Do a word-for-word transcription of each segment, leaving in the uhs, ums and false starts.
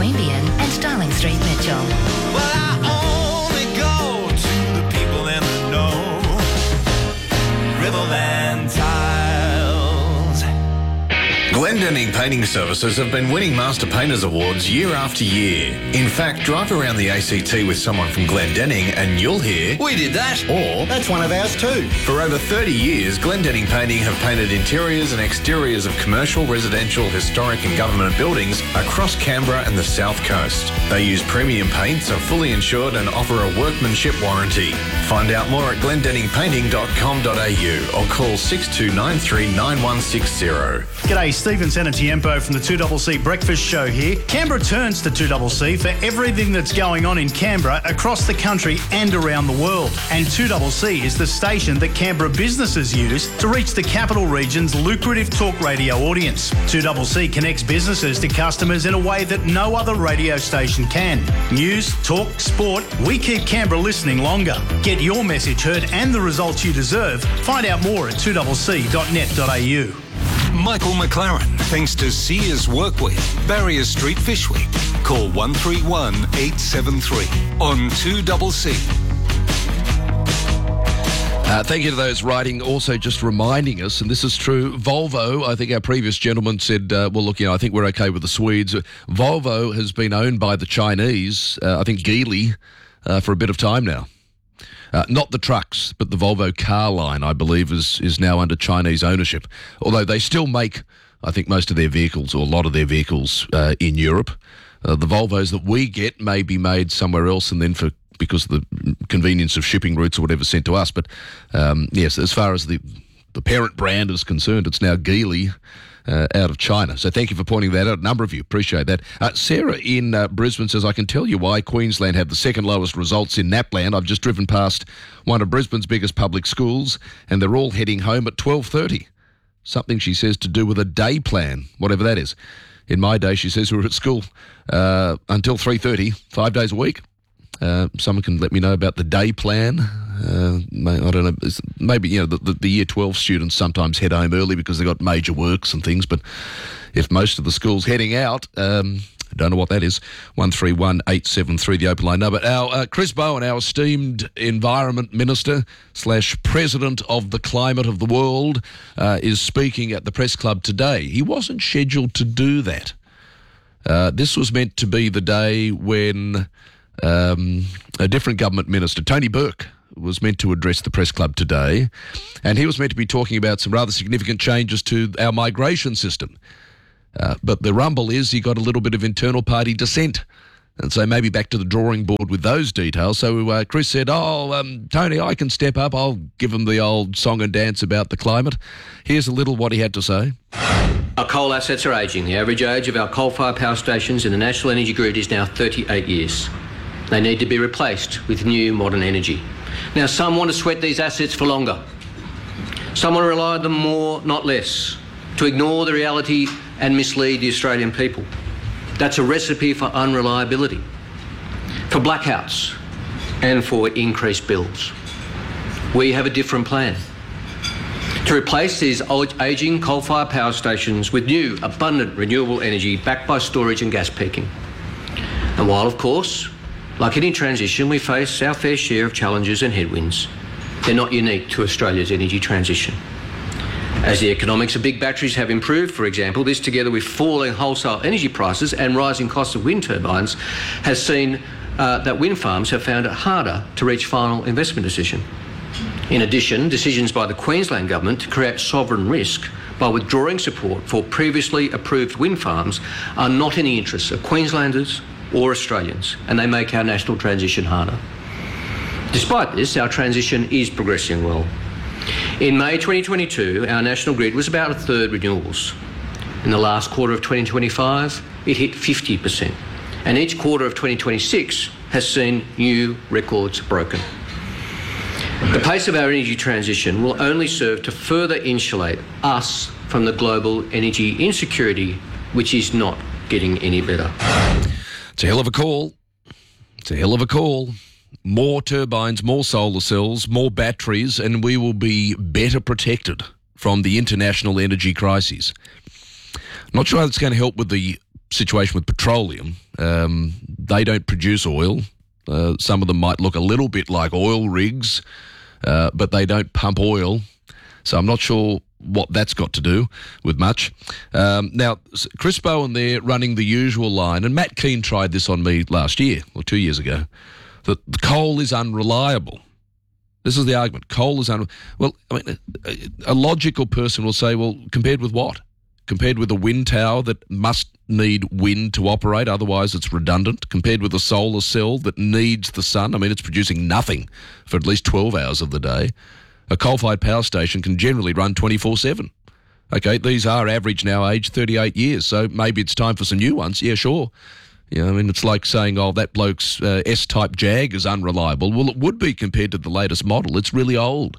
Queanbeyan and Darling Street, Mitchell. Well, I only go to the people in the know. Riverland Tiles. Glendenning Painting Services have been winning Master Painters Awards year after year. In fact, drive around the A C T with someone from Glendenning and you'll hear, We did that. or, That's one of ours too. for over thirty years, Glendenning Painting have painted interiors and exteriors of commercial, residential, historic and government buildings across Canberra and the South Coast. They use premium paints, are fully insured and offer a workmanship warranty. Find out more at glendenning painting dot com dot a u or call six two nine three nine one six zero. G'day, Stephen Senatiempo from the two C C Breakfast Show here. Canberra turns to two C C for everything that's going on in Canberra, across the country and around the world. And two C C is the station that Canberra businesses use to reach the capital region's lucrative talk radio audience. two C C connects businesses to customers in a way that no other radio station can. News, talk, sport, we keep Canberra listening longer. Get your message heard and the results you deserve. Find out more at two c c dot net dot a u. Michael McLaren, thanks to Sears Workwear, Barrier Street, Fishwick. Call one three one eight seven three on two C C. Uh, thank you to those writing. Also, just reminding us, and this is true, Volvo, I think our previous gentleman said, uh, well, look, you know, I think we're okay with the Swedes. Volvo has been owned by the Chinese, uh, I think Geely, uh, for a bit of time now. Uh, not the trucks, but the Volvo car line, I believe, is, is now under Chinese ownership. Although they still make, I think, most of their vehicles, or a lot of their vehicles, uh, in Europe. Uh, the Volvos that we get may be made somewhere else and then for because of the convenience of shipping routes or whatever sent to us. But, um, yes, as far as the, the parent brand is concerned, it's now Geely uh, out of China. So thank you for pointing that out. A number of you appreciate that. Uh, Sarah in uh, Brisbane says, I can tell you why Queensland have the second lowest results in NAPLAN. I've just driven past one of Brisbane's biggest public schools and they're all heading home at twelve thirty. Something, she says, to do with a day plan, whatever that is. In my day, she says, we were at school uh, until three thirty, five days a week. Uh, someone can let me know about the day plan. Uh, I don't know. Maybe, you know, the, the, the year twelve students sometimes head home early because they've got major works and things. But if most of the school's heading out, um, I don't know what that is. one three one eight seven three, the open line number. Our uh, Chris Bowen, our esteemed Environment Minister slash President of the Climate of the World, uh, is speaking at the Press Club today. He wasn't scheduled to do that. Uh, this was meant to be the day when Um, a different government minister, Tony Burke, was meant to address the Press Club today, and he was meant to be talking about some rather significant changes to our migration system. Uh, but the rumble is he got a little bit of internal party dissent, and so maybe back to the drawing board with those details. So uh, Chris said, oh, um, Tony, I can step up. I'll give him the old song and dance about the climate. Here's a little what he had to say. Our coal assets are ageing. The average age of our coal-fired power stations in the national energy grid is now thirty-eight years. They need to be replaced with new modern energy. Now, some want to sweat these assets for longer. Some want to rely on them more, not less, to ignore the reality and mislead the Australian people. That's a recipe for unreliability, for blackouts, and for increased bills. We have a different plan. To replace these old, ageing coal-fired power stations with new, abundant renewable energy backed by storage and gas peaking. And while, of course, like any transition, we face our fair share of challenges and headwinds, they're not unique to Australia's energy transition. As the economics of big batteries have improved, for example, this together with falling wholesale energy prices and rising costs of wind turbines has seen uh, that wind farms have found it harder to reach final investment decision. In addition, decisions by the Queensland Government to create sovereign risk by withdrawing support for previously approved wind farms are not in the interests of Queenslanders or Australians, and they make our national transition harder. Despite this, our transition is progressing well. In May twenty twenty-two, our national grid was about a third renewables. In the last quarter of twenty twenty-five, it hit fifty percent, and each quarter of twenty twenty-six has seen new records broken. The pace of our energy transition will only serve to further insulate us from the global energy insecurity, which is not getting any better. It's a hell of a call. It's a hell of a call. More turbines, more solar cells, more batteries, and we will be better protected from the international energy crises. Not sure how it's going to help with the situation with petroleum. Um, they don't produce oil. Uh, some of them might look a little bit like oil rigs, uh, but they don't pump oil. So I'm not sure what that's got to do with much. Um, now, Chris Bowen there running the usual line, and Matt Keane tried this on me last year, or two years ago, that the coal is unreliable. This is the argument. Coal is unreliable. Well, I mean, a, a logical person will say, well, compared with what? Compared with a wind tower that must need wind to operate, otherwise it's redundant. Compared with a solar cell that needs the sun. I mean, it's producing nothing for at least twelve hours of the day. A coal-fired power station can generally run twenty-four seven. Okay, these are average now age thirty-eight years, so maybe it's time for some new ones. Yeah, sure. You know, I mean, it's like saying, oh, that bloke's uh, S-type Jag is unreliable. Well, it would be compared to the latest model. It's really old,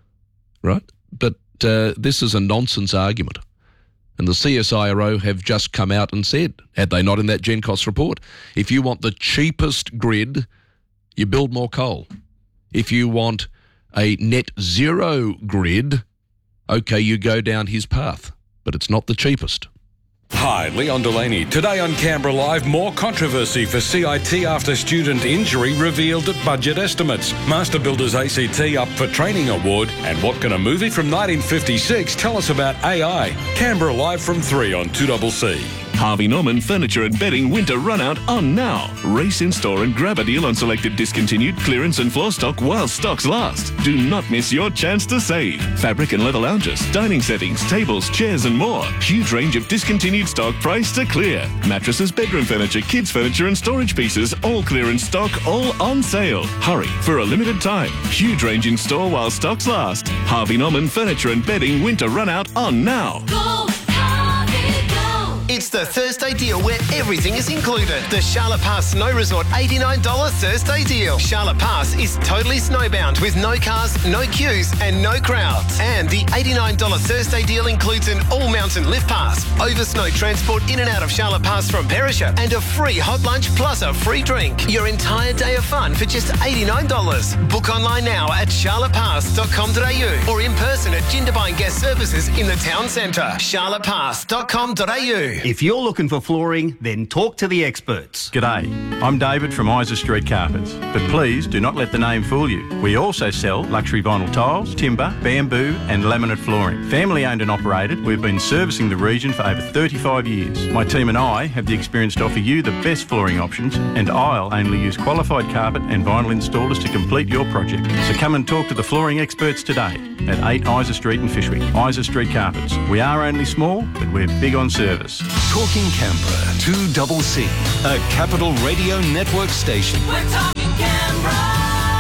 right? But uh, this is a nonsense argument. And the C S I R O have just come out and said, had they not in that GenCost report, if you want the cheapest grid, you build more coal. If you want a net zero grid, okay, you go down his path, but it's not the cheapest. Hi, Leon Delaney. Today on Canberra Live, more controversy for C I T after student injury revealed at budget estimates. Master Builders A C T up for training award. And what can a movie from nineteen fifty-six tell us about A I? Canberra Live from three on two C C. Harvey Norman Furniture and Bedding Winter Runout on now. Race in store and grab a deal on selected discontinued clearance and floor stock while stocks last. Do not miss your chance to save. Fabric and leather lounges, dining settings, tables, chairs and more. Huge range of discontinued stock priced to clear. Mattresses, bedroom furniture, kids furniture and storage pieces, all clearance stock, all on sale. Hurry for a limited time. Huge range in store while stocks last. Harvey Norman Furniture and Bedding Winter Runout on now. Go, Harvey, go. It's the Thursday deal where everything is included. The Charlotte Pass Snow Resort eighty-nine dollars Thursday deal. Charlotte Pass is totally snowbound with no cars, no queues and no crowds. And the eighty-nine dollars Thursday deal includes an all-mountain lift pass, over snow transport in and out of Charlotte Pass from Perisher, and a free hot lunch plus a free drink. Your entire day of fun for just eighty-nine dollars. Book online now at charlotte pass dot com dot a u or in person at Jindabyne Guest Services in the town centre. charlotte pass dot com dot a u. If you're looking for flooring, then talk to the experts. G'day, I'm David from Isa Street Carpets, but please do not let the name fool you. We also sell luxury vinyl tiles, timber, bamboo and laminate flooring. Family owned and operated, we've been servicing the region for over thirty-five years. My team and I have the experience to offer you the best flooring options, and I'll only use qualified carpet and vinyl installers to complete your project. So come and talk to the flooring experts today at eight Isa Street in Fishwick. Isa Street Carpets. We are only small, but we're big on service. Talking Canberra, two C C, a Capital Radio Network station. We're talking Canberra.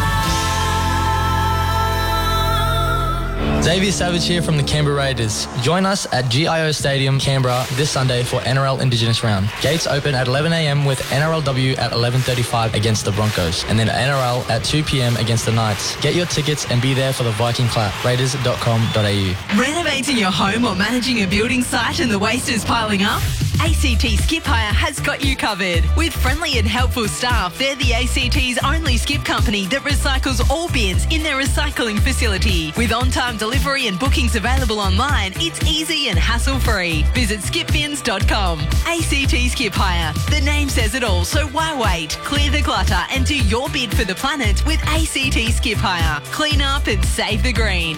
Xavier Savage here from the Canberra Raiders. Join us at G I O Stadium, Canberra this Sunday for N R L Indigenous Round. Gates open at eleven a m with N R L W at eleven thirty-five against the Broncos, and then N R L at two p m against the Knights. Get your tickets and be there for the Viking Clap. raiders dot com dot a u. Renovating your home or managing a building site and the waste is piling up? A C T Skip Hire has got you covered. With friendly and helpful staff, they're the A C T's only skip company that recycles all bins in their recycling facility. With on-time delivery and bookings available online, it's easy and hassle-free. Visit skip bins dot com. A C T Skip Hire. The name says it all, so why wait? Clear the clutter and do your bid for the planet with A C T Skip Hire. Clean up and save the green.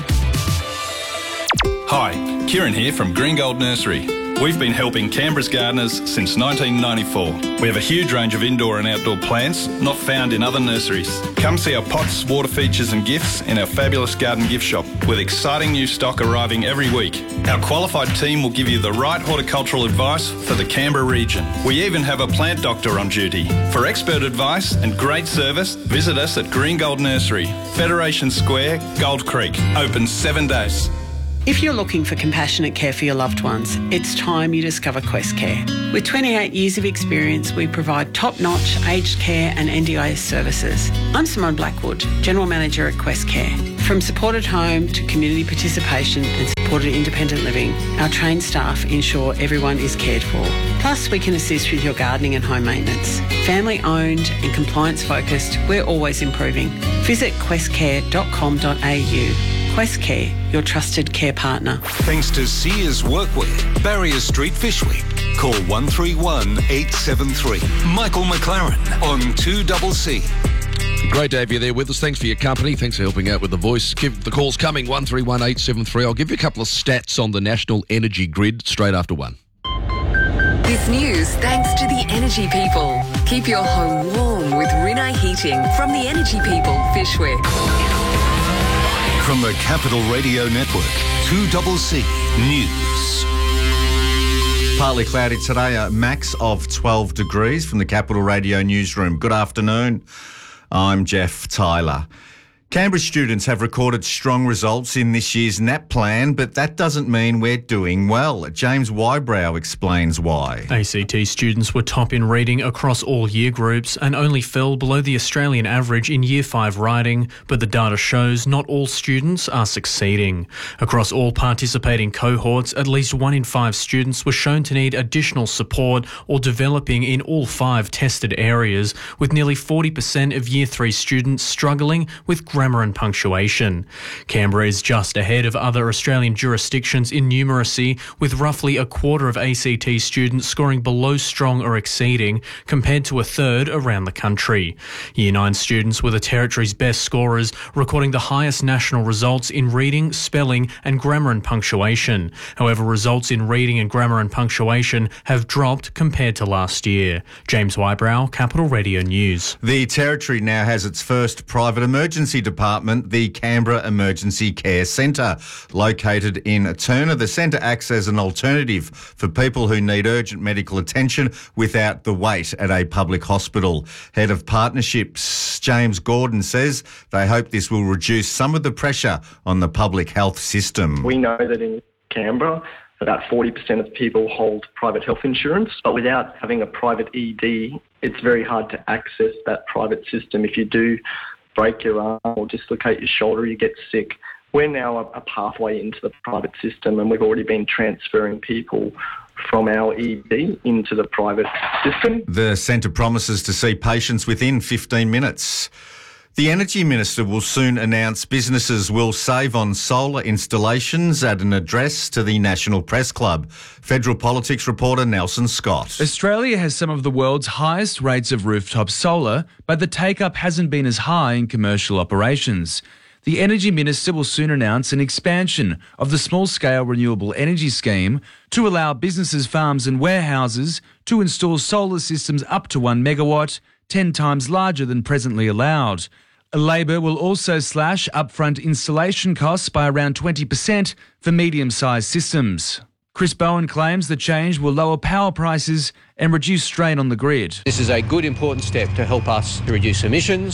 Hi, Kieran here from Green Gold Nursery. We've been helping Canberra's gardeners since nineteen ninety-four. We have a huge range of indoor and outdoor plants not found in other nurseries. Come see our pots, water features and gifts in our fabulous garden gift shop with exciting new stock arriving every week. Our qualified team will give you the right horticultural advice for the Canberra region. We even have a plant doctor on duty. For expert advice and great service, visit us at Green Gold Nursery, Federation Square, Gold Creek. Open seven days. If you're looking for compassionate care for your loved ones, it's time you discover Quest Care. With twenty-eight years of experience, we provide top-notch aged care and N D I S services. I'm Simone Blackwood, General Manager at Quest Care. From supported home to community participation and supported independent living, our trained staff ensure everyone is cared for. Plus, we can assist with your gardening and home maintenance. Family-owned and compliance-focused, we're always improving. Visit quest care dot com dot a u. Quest Care, your trusted care partner. Thanks to Sears Workwear, Barrier Street, Fishwick. Call one three one eight seven three. Michael McLaren on two C C. Great to have you there with us. Thanks for your company. Thanks for helping out with the voice. Keep the calls coming, one three one eight seven three. I'll give you a couple of stats on the national energy grid straight after one. This news thanks to the Energy People. Keep your home warm with Rinnai Heating from the Energy People, Fishwick. From the Capital Radio Network, two C C News. Partly cloudy today, a max of twelve degrees from the Capital Radio newsroom. Good afternoon. I'm Jeff Tyler. Canberra students have recorded strong results in this year's NAPLAN, but that doesn't mean we're doing well. James Wybrow explains why. A C T students were top in reading across all year groups and only fell below the Australian average in Year five writing, but the data shows not all students are succeeding. Across all participating cohorts, at least one in five students were shown to need additional support or developing in all five tested areas, with nearly forty percent of Year three students struggling with grammar and punctuation. Canberra is just ahead of other Australian jurisdictions in numeracy, with roughly a quarter of A C T students scoring below strong or exceeding, compared to a third around the country. Year nine students were the territory's best scorers, recording the highest national results in reading, spelling and grammar and punctuation. However, results in reading and grammar and punctuation have dropped compared to last year. James Wybrow, Capital Radio News. The Territory now has its first private emergency department, the Canberra Emergency Care Centre. Located in Turner, the centre acts as an alternative for people who need urgent medical attention without the wait at a public hospital. Head of Partnerships, James Gordon, says they hope this will reduce some of the pressure on the public health system. We know that in Canberra, about forty percent of people hold private health insurance, but without having a private E D, it's very hard to access that private system. If you do break your arm or dislocate your shoulder, you get sick. We're now a, a pathway into the private system, and we've already been transferring people from our E D into the private system. The centre promises to see patients within fifteen minutes. The Energy Minister will soon announce businesses will save on solar installations at an address to the National Press Club. Federal Politics reporter Nelson Scott. Australia has some of the world's highest rates of rooftop solar, but the take-up hasn't been as high in commercial operations. The Energy Minister will soon announce an expansion of the small-scale renewable energy scheme to allow businesses, farms and warehouses to install solar systems up to one megawatt, ten times larger than presently allowed. Labor will also slash upfront installation costs by around twenty percent for medium-sized systems. Chris Bowen claims the change will lower power prices and reduce strain on the grid. This is a good, important step to help us to reduce emissions